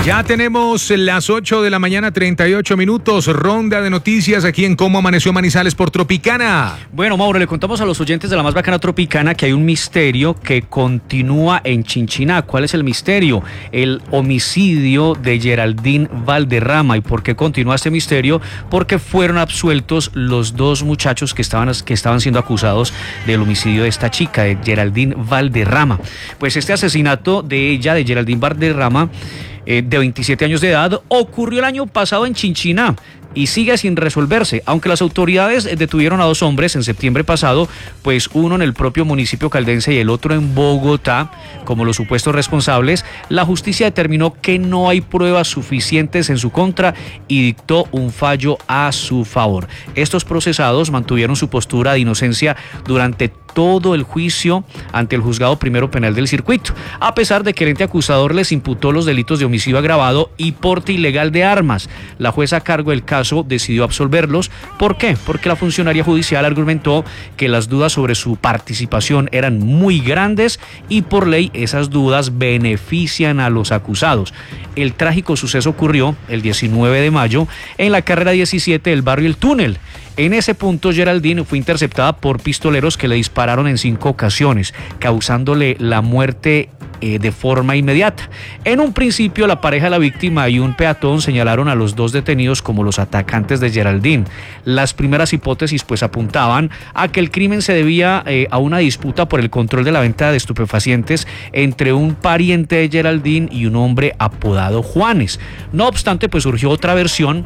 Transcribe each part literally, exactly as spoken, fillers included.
Ya tenemos las ocho de la mañana, treinta y ocho minutos, ronda de noticias aquí en Cómo Amaneció Manizales por Tropicana. Bueno, Mauro, le contamos a los oyentes de la más bacana Tropicana que hay un misterio que continúa en Chinchiná. ¿Cuál es el misterio? El homicidio de Geraldine Valderrama. ¿Y por qué continúa este misterio? Porque fueron absueltos los dos muchachos que estaban, que estaban siendo acusados del homicidio de esta chica, de Geraldine Valderrama. Pues este asesinato de ella, de Geraldine Valderrama, Eh, de veintisiete años de edad, ocurrió el año pasado en Chinchiná y sigue sin resolverse, aunque las autoridades detuvieron a dos hombres en septiembre pasado, pues uno en el propio municipio caldense y el otro en Bogotá, como los supuestos responsables. La justicia determinó que no hay pruebas suficientes en su contra y dictó un fallo a su favor. Estos procesados mantuvieron su postura de inocencia durante todo el juicio ante el juzgado primero penal del circuito, a pesar de que el ente acusador les imputó los delitos de homicidio agravado y porte ilegal de armas. La jueza a cargo del caso decidió absolverlos. ¿Por qué? Porque la funcionaria judicial argumentó que las dudas sobre su participación eran muy grandes y por ley esas dudas benefician a los acusados. El trágico suceso ocurrió el diecinueve de mayo en la carrera diecisiete del barrio El Túnel. En ese punto, Geraldine fue interceptada por pistoleros que le dispararon en cinco ocasiones, causándole la muerte eh, de forma inmediata. En un principio, la pareja de la víctima y un peatón señalaron a los dos detenidos como los atacantes de Geraldine. Las primeras hipótesis pues apuntaban a que el crimen se debía eh, a una disputa por el control de la venta de estupefacientes entre un pariente de Geraldine y un hombre apodado Juanes. No obstante, pues surgió otra versión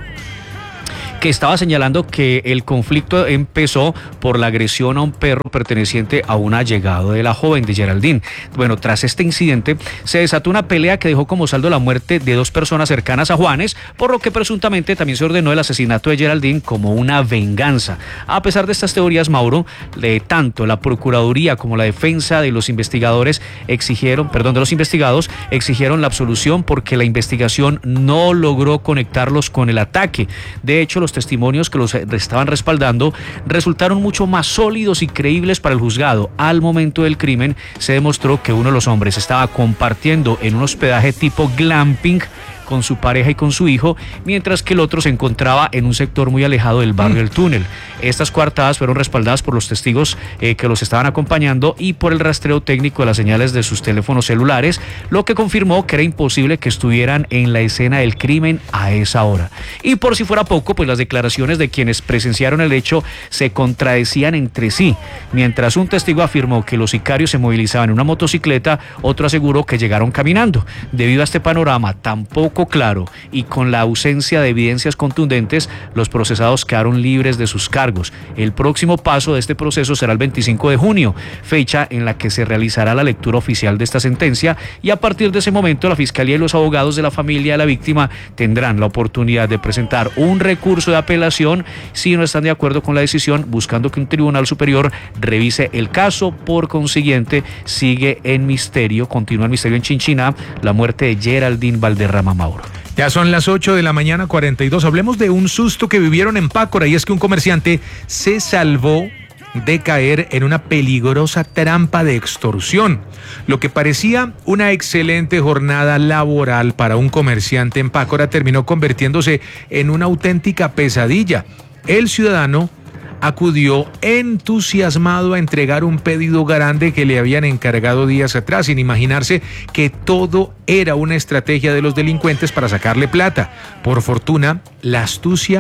que estaba señalando que el conflicto empezó por la agresión a un perro perteneciente a un allegado de la joven, de Geraldine. Bueno, tras este incidente se desató una pelea que dejó como saldo la muerte de dos personas cercanas a Juanes, por lo que presuntamente también se ordenó el asesinato de Geraldine como una venganza. A pesar de estas teorías, Mauro, de tanto la Procuraduría como la defensa de los investigadores exigieron, perdón, de los investigados exigieron la absolución porque la investigación no logró conectarlos con el ataque. De hecho, los testimonios que los estaban respaldando resultaron mucho más sólidos y creíbles para el juzgado. Al momento del crimen se demostró que uno de los hombres estaba compartiendo en un hospedaje tipo glamping con su pareja y con su hijo, mientras que el otro se encontraba en un sector muy alejado del barrio El Túnel. Estas coartadas fueron respaldadas por los testigos eh, que los estaban acompañando y por el rastreo técnico de las señales de sus teléfonos celulares, lo que confirmó que era imposible que estuvieran en la escena del crimen a esa hora. Y por si fuera poco, pues las declaraciones de quienes presenciaron el hecho se contradecían entre sí. Mientras un testigo afirmó que los sicarios se movilizaban en una motocicleta, otro aseguró que llegaron caminando. Debido a este panorama tampoco claro y con la ausencia de evidencias contundentes, los procesados quedaron libres de sus cargos. El próximo paso de este proceso será el veinticinco de junio, fecha en la que se realizará la lectura oficial de esta sentencia, y a partir de ese momento la Fiscalía y los abogados de la familia de la víctima tendrán la oportunidad de presentar un recurso de apelación si no están de acuerdo con la decisión, buscando que un tribunal superior revise el caso. Por consiguiente, sigue en misterio, continúa el misterio en Chinchiná, la muerte de Geraldine Valderrama. Mauro. Ya son las ocho de la mañana, cuarenta y dos. Hablemos de un susto que vivieron en Pácora, y es que un comerciante se salvó de caer en una peligrosa trampa de extorsión. Lo que parecía una excelente jornada laboral para un comerciante en Pácora terminó convirtiéndose en una auténtica pesadilla. El ciudadano acudió entusiasmado a entregar un pedido grande que le habían encargado días atrás, sin imaginarse que todo era una estrategia de los delincuentes para sacarle plata. Por fortuna, la astucia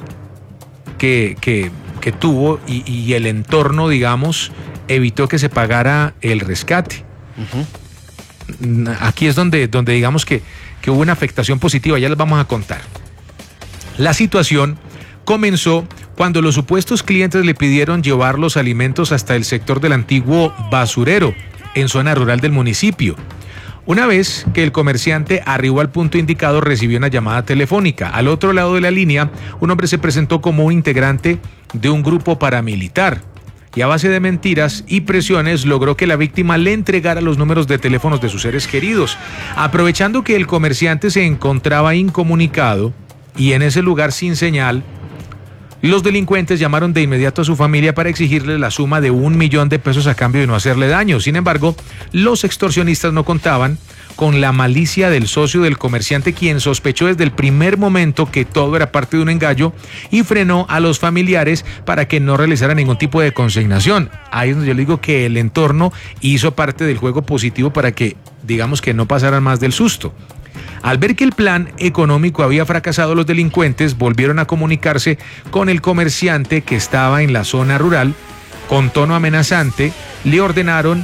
que, que, que tuvo y, y el entorno, digamos, evitó que se pagara el rescate. Uh-huh. Aquí es donde, donde digamos que, que hubo una afectación positiva, ya les vamos a contar. La situación comenzó cuando los supuestos clientes le pidieron llevar los alimentos hasta el sector del antiguo basurero, en zona rural del municipio. Una vez que el comerciante arribó al punto indicado, recibió una llamada telefónica. Al otro lado de la línea, un hombre se presentó como un integrante de un grupo paramilitar y a base de mentiras y presiones logró que la víctima le entregara los números de teléfonos de sus seres queridos. Aprovechando que el comerciante se encontraba incomunicado y en ese lugar sin señal, Los delincuentes llamaron de inmediato a su familia para exigirle la suma de un millón de pesos a cambio de no hacerle daño. Sin embargo, los extorsionistas no contaban con la malicia del socio del comerciante, quien sospechó desde el primer momento que todo era parte de un engaño y frenó a los familiares para que no realizara ningún tipo de consignación. Ahí es donde yo le digo que el entorno hizo parte del juego positivo para que, digamos, que no pasaran más del susto. Al ver que el plan económico había fracasado, los delincuentes volvieron a comunicarse con el comerciante que estaba en la zona rural. Con tono amenazante, le ordenaron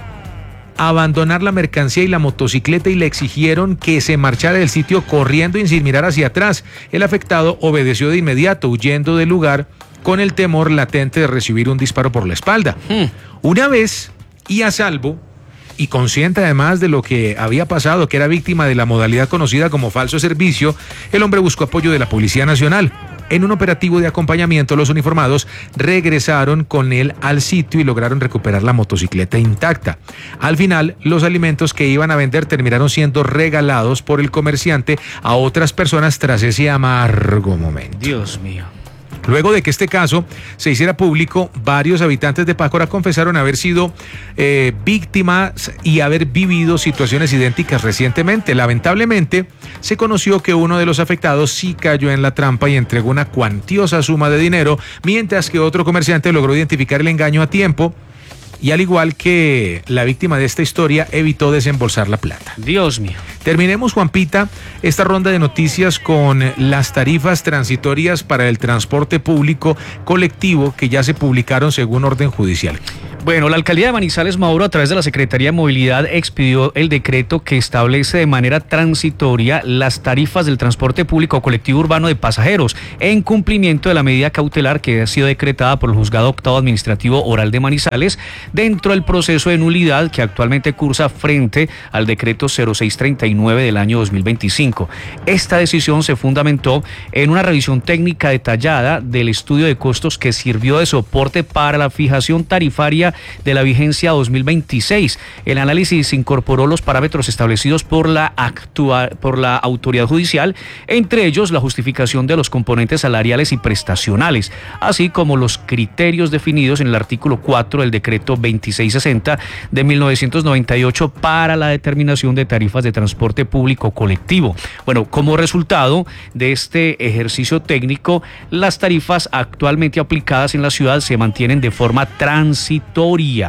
abandonar la mercancía y la motocicleta y le exigieron que se marchara del sitio corriendo y sin mirar hacia atrás. El afectado obedeció de inmediato, huyendo del lugar con el temor latente de recibir un disparo por la espalda. Hmm. Una vez y a salvo, y consciente además de lo que había pasado, que era víctima de la modalidad conocida como falso servicio, el hombre buscó apoyo de la Policía Nacional. En un operativo de acompañamiento, los uniformados regresaron con él al sitio y lograron recuperar la motocicleta intacta. Al final, los alimentos que iban a vender terminaron siendo regalados por el comerciante a otras personas tras ese amargo momento. Dios mío. Luego de que este caso se hiciera público, varios habitantes de Pácora confesaron haber sido eh, víctimas y haber vivido situaciones idénticas recientemente. Lamentablemente, se conoció que uno de los afectados sí cayó en la trampa y entregó una cuantiosa suma de dinero, mientras que otro comerciante logró identificar el engaño a tiempo y, al igual que la víctima de esta historia, evitó desembolsar la plata. Dios mío. Terminemos, Juanpita, esta ronda de noticias con las tarifas transitorias para el transporte público colectivo que ya se publicaron según orden judicial. Bueno, la alcaldía de Manizales, Mauro, a través de la Secretaría de Movilidad, expidió el decreto que establece de manera transitoria las tarifas del transporte público colectivo urbano de pasajeros, en cumplimiento de la medida cautelar que ha sido decretada por el Juzgado Octavo Administrativo Oral de Manizales, dentro del proceso de nulidad que actualmente cursa frente al decreto cero seis treinta y nueve del año dos mil veinticinco. Esta decisión se fundamentó en una revisión técnica detallada del estudio de costos que sirvió de soporte para la fijación tarifaria de la vigencia dos mil veintiséis. El análisis incorporó los parámetros establecidos por la, actua, por la autoridad judicial, entre ellos la justificación de los componentes salariales y prestacionales, así como los criterios definidos en el artículo cuatro del decreto veintiséis sesenta de mil novecientos noventa y ocho para la determinación de tarifas de transporte público colectivo. Bueno, como resultado de este ejercicio técnico, las tarifas actualmente aplicadas en la ciudad se mantienen de forma transitoria.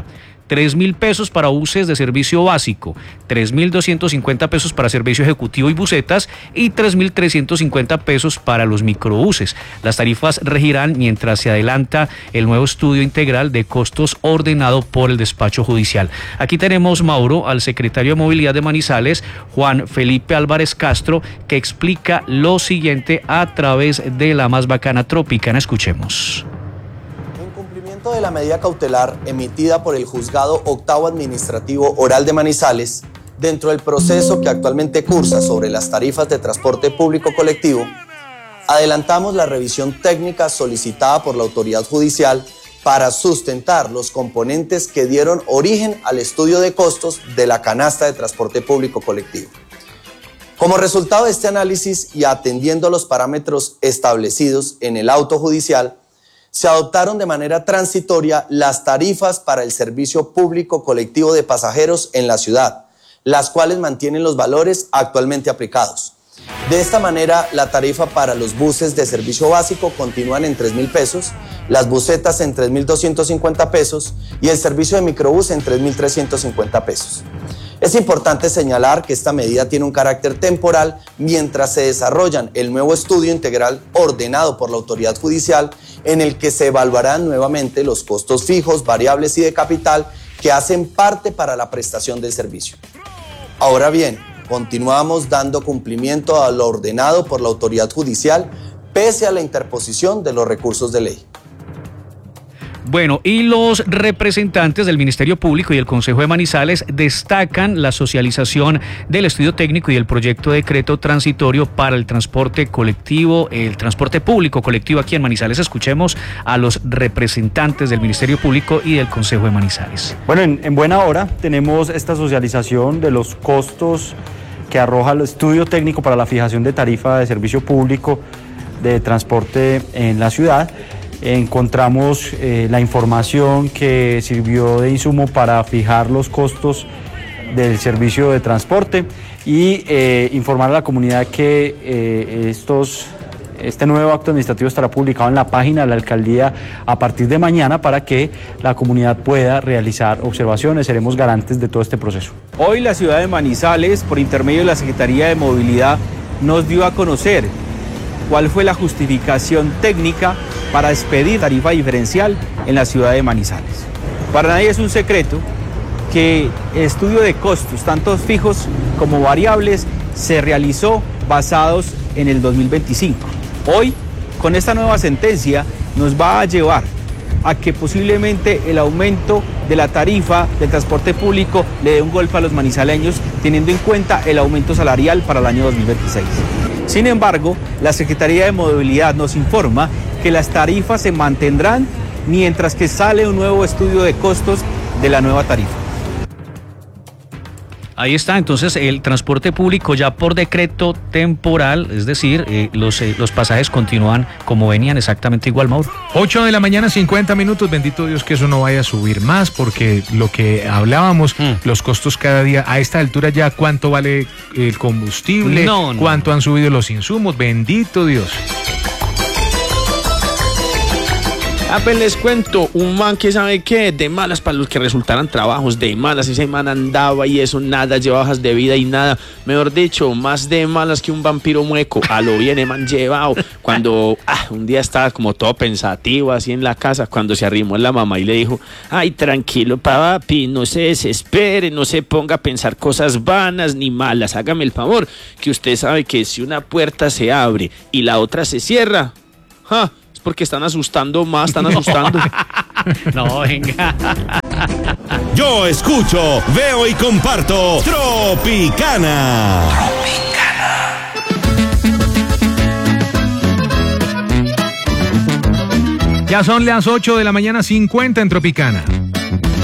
tres mil pesos para buses de servicio básico, tres mil doscientos cincuenta pesos para servicio ejecutivo y busetas y tres mil trescientos cincuenta pesos para los microbuses. Las tarifas regirán mientras se adelanta el nuevo estudio integral de costos ordenado por el despacho judicial. Aquí tenemos, Mauro, al secretario de Movilidad de Manizales, Juan Felipe Álvarez Castro, que explica lo siguiente a través de la Más Bacana Tropicana. Escuchemos. De la medida cautelar emitida por el Juzgado Octavo Administrativo Oral de Manizales, dentro del proceso que actualmente cursa sobre las tarifas de transporte público colectivo, adelantamos la revisión técnica solicitada por la autoridad judicial para sustentar los componentes que dieron origen al estudio de costos de la canasta de transporte público colectivo. Como resultado de este análisis y atendiendo a los parámetros establecidos en el auto judicial, se adoptaron de manera transitoria las tarifas para el servicio público colectivo de pasajeros en la ciudad, las cuales mantienen los valores actualmente aplicados. De esta manera, la tarifa para los buses de servicio básico continúan en tres mil pesos, las busetas en tres mil doscientos cincuenta pesos y el servicio de microbús en tres mil trescientos cincuenta pesos. Es importante señalar que esta medida tiene un carácter temporal mientras se desarrollan el nuevo estudio integral ordenado por la autoridad judicial, en el que se evaluarán nuevamente los costos fijos, variables y de capital que hacen parte para la prestación del servicio. Ahora bien, continuamos dando cumplimiento a lo ordenado por la autoridad judicial pese a la interposición de los recursos de ley. Bueno, y los representantes del Ministerio Público y el Consejo de Manizales destacan la socialización del estudio técnico y el proyecto de decreto transitorio para el transporte colectivo, el transporte público colectivo aquí en Manizales. Escuchemos a los representantes del Ministerio Público y del Consejo de Manizales. Bueno, en, en buena hora tenemos esta socialización de los costos que arroja el estudio técnico para la fijación de tarifa de servicio público de transporte en la ciudad. Encontramos eh, la información que sirvió de insumo para fijar los costos del servicio de transporte y eh, informar a la comunidad que eh, estos, este nuevo acto administrativo estará publicado en la página de la alcaldía a partir de mañana para que la comunidad pueda realizar observaciones. Seremos garantes de todo este proceso. Hoy la ciudad de Manizales, por intermedio de la Secretaría de Movilidad, nos dio a conocer cuál fue la justificación técnica para expedir tarifa diferencial en la ciudad de Manizales. Para nadie es un secreto que el estudio de costos, tanto fijos como variables, se realizó basados en el dos mil veinticinco. Hoy, con esta nueva sentencia, nos va a llevar a que posiblemente el aumento de la tarifa del transporte público le dé un golpe a los manizaleños, teniendo en cuenta el aumento salarial para el año dos mil veintiséis. Sin embargo, la Secretaría de Movilidad nos informa que las tarifas se mantendrán mientras que sale un nuevo estudio de costos de la nueva tarifa. Ahí está, entonces el transporte público ya por decreto temporal, es decir, eh, los, eh, los pasajes continúan como venían, exactamente igual, Mauro. ocho de la mañana, cincuenta minutos, bendito Dios que eso no vaya a subir más, porque lo que hablábamos, mm. los costos cada día, a esta altura ya cuánto vale el combustible, no, no. cuánto han subido los insumos, bendito Dios. Apenas les cuento, un man que sabe que de malas para los que resultaran trabajos, de malas, ese man andaba y eso, nada, lleva hojas de vida y nada, mejor dicho, más de malas que un vampiro mueco, a lo bien man llevado, cuando ah, un día estaba como todo pensativo así en la casa, cuando se arrimó la mamá y le dijo, ay, tranquilo papi, no se desespere, no se ponga a pensar cosas vanas ni malas, hágame el favor, que usted sabe que si una puerta se abre y la otra se cierra, ja, porque están asustando más, están asustando. No, venga. Yo escucho, veo y comparto Tropicana. Ya son las ocho de la mañana, cincuenta en Tropicana.